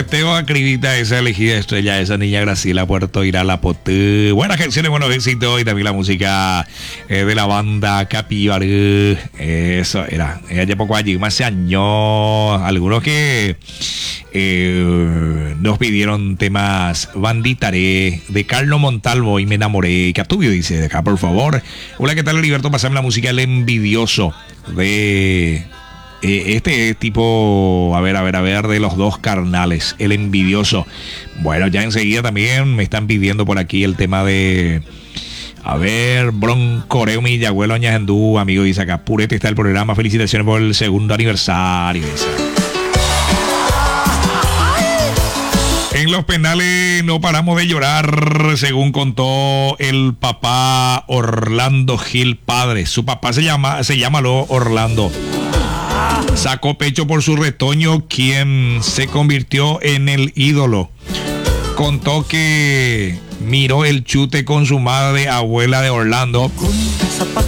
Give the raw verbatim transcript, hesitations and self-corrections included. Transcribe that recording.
Teo Acribita, esa elegida estrella, esa niña Graciela Puerto Irala Potú. Buenas canciones, buenos éxitos y también la música eh, de la banda Capibarú. Eso era. Hace poco allí, más años, algunos que eh, nos pidieron temas Banditaré de Carlos Montalvo y Me Enamoré. Catubio dice de acá, por favor. Hola, ¿qué tal, Heriberto? Pasame la música El Envidioso de... Eh, este tipo, a ver, a ver, a ver, de los dos carnales, El Envidioso. Bueno, ya enseguida también me están pidiendo por aquí el tema de, a ver, Broncoreo, mi Yagüelo Añajendú, amigo, dice acá, purete está el programa, felicitaciones por el segundo aniversario, dice. En los penales no paramos de llorar, según contó el papá Orlando Gil padre. Su papá se llama, se llama lo Orlando. Sacó pecho por su retoño, quien se convirtió en el ídolo. Contó que miró el chute con su madre, abuela de Orlando,